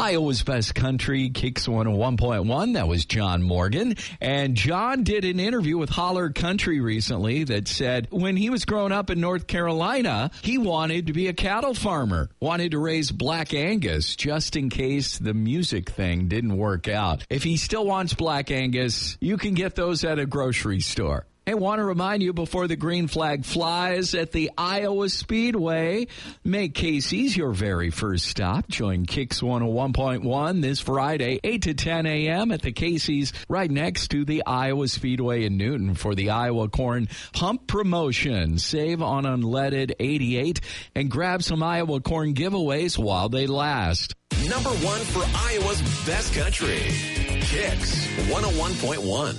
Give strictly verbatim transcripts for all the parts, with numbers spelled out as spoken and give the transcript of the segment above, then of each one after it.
Iowa's Best Country, Kicks one oh one point one. That was John Morgan. And John did an interview with Holler Country recently that said when he was growing up in North Carolina, he wanted to be a cattle farmer, wanted to raise Black Angus just in case the music thing didn't work out. If he still wants Black Angus, you can get those at a grocery store. I want to remind you before the green flag flies at the Iowa Speedway, make Casey's your very first stop. Join Kicks one oh one point one this Friday, eight to ten a.m. at the Casey's right next to the Iowa Speedway in Newton for the Iowa Corn Pump Promotion. Save on unleaded eighty-eight and grab some Iowa Corn giveaways while they last. Number one for Iowa's Best Country, Kicks one oh one point one.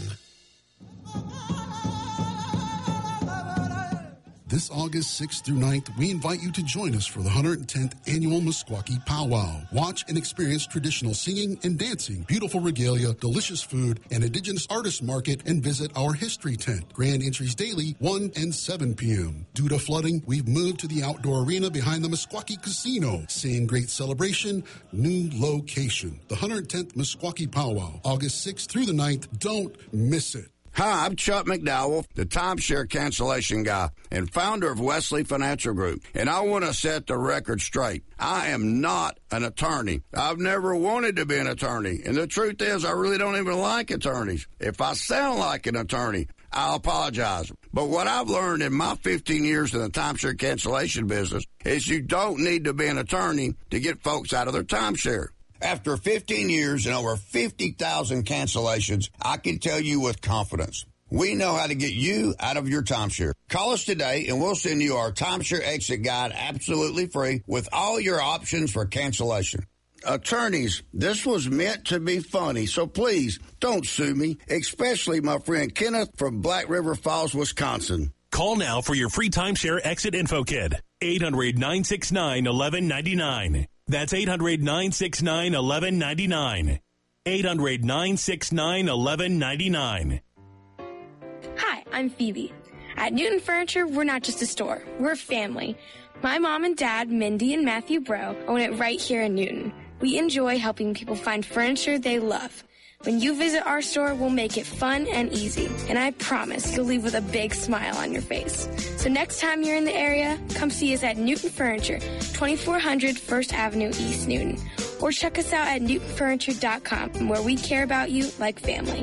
This August sixth through ninth, we invite you to join us for the one hundred tenth Annual Meskwaki Powwow. Watch and experience traditional singing and dancing, beautiful regalia, delicious food, and indigenous artist market, and visit our history tent. Grand entries daily, one and seven p.m. Due to flooding, we've moved to the outdoor arena behind the Meskwaki Casino. Same great celebration, new location. The one hundred tenth Meskwaki Powwow, August sixth through the ninth. Don't miss it. Hi, I'm Chuck McDowell, the timeshare cancellation guy and founder of Wesley Financial Group, and I want to set the record straight. I am not an attorney. I've never wanted to be an attorney, and the truth is I really don't even like attorneys. If I sound like an attorney, I'll apologize. But what I've learned in my fifteen years in the timeshare cancellation business is you don't need to be an attorney to get folks out of their timeshare. After fifteen years and over fifty thousand cancellations, I can tell you with confidence, we know how to get you out of your timeshare. Call us today and we'll send you our timeshare exit guide absolutely free with all your options for cancellation. Attorneys, this was meant to be funny, so please don't sue me, especially my friend Kenneth from Black River Falls, Wisconsin. Call now for your free timeshare exit info kit. eight hundred, nine six nine, eleven ninety-nine. That's eight hundred, nine six nine, eleven ninety-nine. eight hundred, nine six nine, eleven ninety-nine. Hi, I'm Phoebe. At Newton Furniture, we're not just a store. We're a family. My mom and dad, Mindy and Matthew Bro, own it right here in Newton. We enjoy helping people find furniture they love. When you visit our store, we'll make it fun and easy. And I promise you'll leave with a big smile on your face. So next time you're in the area, come see us at Newton Furniture, twenty-four hundred First Avenue East Newton. Or check us out at newton furniture dot com, where we care about you like family.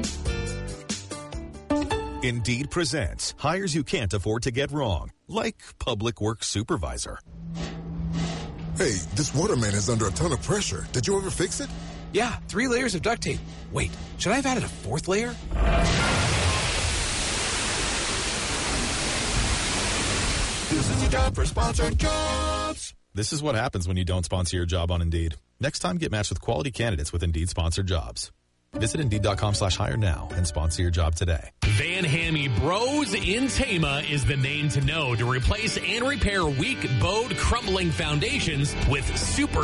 Indeed presents hires you can't afford to get wrong, like public works supervisor. Hey, this waterman is under a ton of pressure. Did you ever fix it? Yeah, three layers of duct tape. Wait, should I have added a fourth layer? This is your job for sponsored jobs. This is what happens when you don't sponsor your job on Indeed. Next time, get matched with quality candidates with Indeed sponsored jobs. Visit Indeed.com slash hire now and sponsor your job today. Van Hammy Bros in Tama is the name to know to replace and repair weak, bowed, crumbling foundations with super